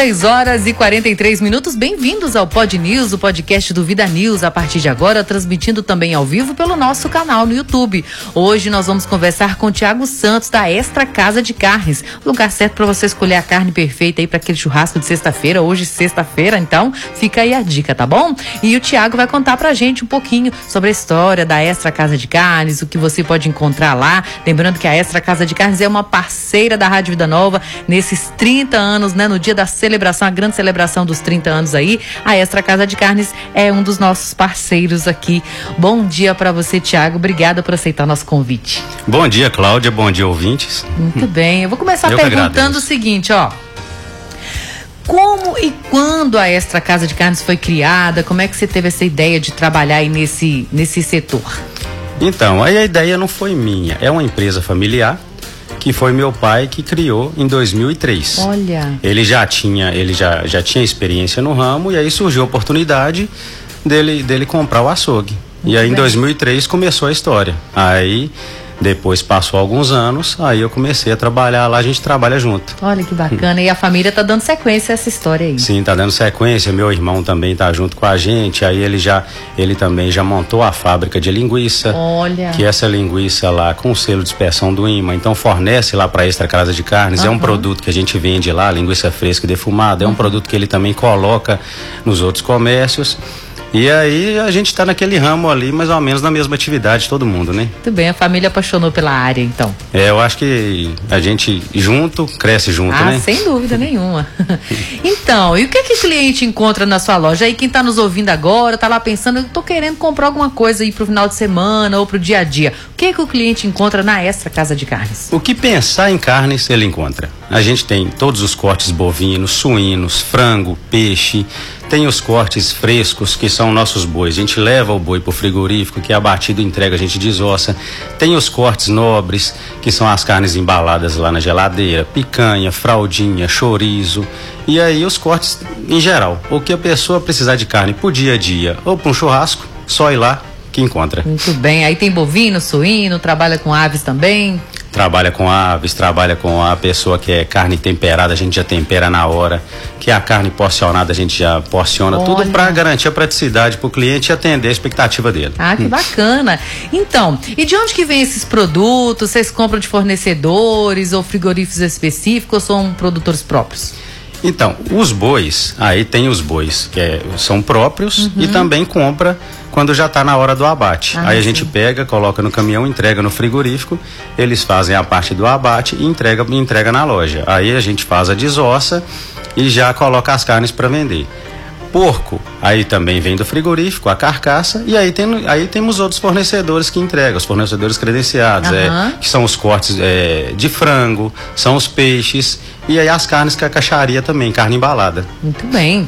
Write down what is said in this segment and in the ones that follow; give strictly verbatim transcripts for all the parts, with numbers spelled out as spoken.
seis horas e quarenta e três minutos. Bem-vindos ao Pod News, o podcast do Vida News, a partir de agora, transmitindo também ao vivo pelo nosso canal no YouTube. Hoje nós vamos conversar com o Thiago Santos, da Extra Casa de Carnes. Lugar certo para você escolher a carne perfeita aí para aquele churrasco de sexta-feira, hoje sexta-feira, então fica aí a dica, tá bom? E o Thiago vai contar pra gente um pouquinho sobre a história da Extra Casa de Carnes, o que você pode encontrar lá. Lembrando que a Extra Casa de Carnes é uma parceira da Rádio Vida Nova nesses trinta anos, né? No dia da celebração, a grande celebração dos trinta anos aí, a Extra Casa de Carnes é um dos nossos parceiros aqui. Bom dia pra você, Thiago. Obrigada por aceitar o nosso convite. Bom dia, Cláudia. Bom dia, ouvintes. Muito bem. Eu vou começar Eu perguntando o seguinte, ó. Como e quando a Extra Casa de Carnes foi criada? Como é que você teve essa ideia de trabalhar aí nesse, nesse setor? Então, aí a ideia não foi minha. É uma empresa familiar que foi meu pai que criou em dois mil e três. Olha. Ele já tinha, ele já, já tinha experiência no ramo e aí surgiu a oportunidade dele, dele comprar o açougue. Muito e aí bem. Em dois mil e três começou a história. Aí depois passou alguns anos, aí eu comecei a trabalhar lá, a gente trabalha junto. Olha que bacana, e a família tá dando sequência a essa história aí. Sim, tá dando sequência, meu irmão também tá junto com a gente, aí ele já, ele também já montou a fábrica de linguiça. Olha. Que essa linguiça lá com o selo de inspeção do I M A, então fornece lá pra Extra Casa de Carnes, uhum. É um produto que a gente vende lá, linguiça fresca e defumada, é um uhum. produto que ele também coloca nos outros comércios. E aí a gente tá naquele ramo ali, mais ou menos na mesma atividade, todo mundo, né? Muito bem, a família apaixonou pela área, então. É, eu acho que a gente junto, cresce junto, ah, né? Ah, sem dúvida nenhuma. Então, e o que é que o cliente encontra na sua loja? Aí quem tá nos ouvindo agora, tá lá pensando, eu tô querendo comprar alguma coisa aí pro final de semana ou pro dia a dia. O que é que o cliente encontra na Extra Casa de Carnes? O que pensar em carnes, ele encontra. A gente tem todos os cortes bovinos, suínos, frango, peixe, tem os cortes frescos, que são nossos bois. A gente leva o boi pro frigorífico, que é abatido e entrega, a gente desossa. Tem os cortes nobres, que são as carnes embaladas lá na geladeira, picanha, fraldinha, chorizo. E aí os cortes em geral. O que a pessoa precisar de carne pro dia a dia ou para um churrasco, só ir lá que encontra. Muito bem. Aí tem bovino, suíno, trabalha com aves também? Trabalha com aves, trabalha com a pessoa que é carne temperada, a gente já tempera na hora, que é a carne porcionada, a gente já porciona. Olha. Tudo para garantir a praticidade para o cliente e atender a expectativa dele. Ah, que hum. bacana. Então, e de onde que vem esses produtos? Vocês compram de fornecedores ou frigoríficos específicos ou são produtores próprios? Então, os bois, aí tem os bois que é, são próprios, uhum. E também compra quando já está na hora do abate. Ah, aí a sim. gente pega, coloca no caminhão, entrega no frigorífico, eles fazem a parte do abate e entrega, entrega na loja. Aí a gente faz a desossa e já coloca as carnes para vender. Porco, aí também vem do frigorífico, a carcaça, e aí, tem, aí temos outros fornecedores que entregam, os fornecedores credenciados, uhum. é, que são os cortes é, de frango, são os peixes, e aí as carnes com a caixaria também, carne embalada. Muito bem.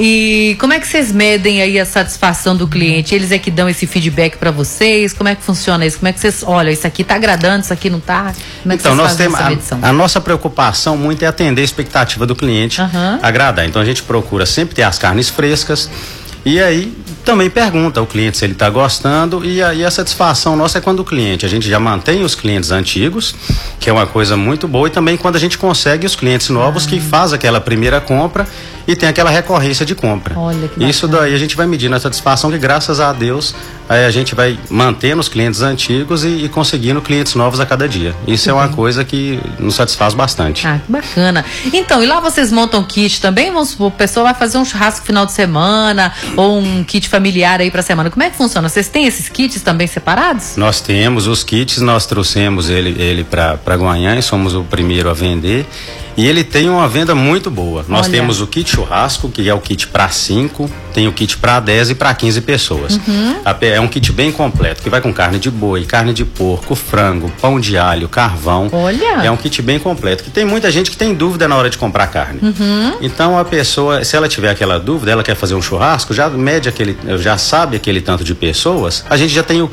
E como é que vocês medem aí a satisfação do cliente? Eles é que dão esse feedback para vocês? Como é que funciona isso? Como é que vocês, olha, isso aqui tá agradando, isso aqui não tá? Como é que então, vocês nós fazem temos essa medição? A, a nossa preocupação muito é atender a expectativa do cliente, uhum. agradar. Então a gente procura sempre ter as carnes frescas e aí também pergunta ao cliente se ele está gostando e aí a satisfação nossa é quando o cliente, a gente já mantém os clientes antigos, que é uma coisa muito boa, e também quando a gente consegue os clientes novos ah. que faz aquela primeira compra e tem aquela recorrência de compra. Olha que Isso daí a gente vai medindo a satisfação, que graças a Deus aí a gente vai mantendo os clientes antigos e, e conseguindo clientes novos a cada dia. Isso uhum. é uma coisa que nos satisfaz bastante. Ah, que bacana. Então, e lá vocês montam kit também? Vamos supor, o pessoal vai fazer um churrasco final de semana ou um kit familiar aí pra semana. Como é que funciona? Vocês têm esses kits também separados? Nós temos os kits, nós trouxemos ele, ele pra, pra Guanhã, somos o primeiro a vender. E ele tem uma venda muito boa. Nós Olha. temos o kit churrasco, que é o kit para cinco, tem o kit para dez e para quinze pessoas. Uhum. É um kit bem completo, que vai com carne de boi, carne de porco, frango, pão de alho, carvão. Olha. É um kit bem completo, que tem muita gente que tem dúvida na hora de comprar carne. Uhum. Então a pessoa, se ela tiver aquela dúvida, ela quer fazer um churrasco, já mede aquele, já sabe aquele tanto de pessoas, a gente já tem o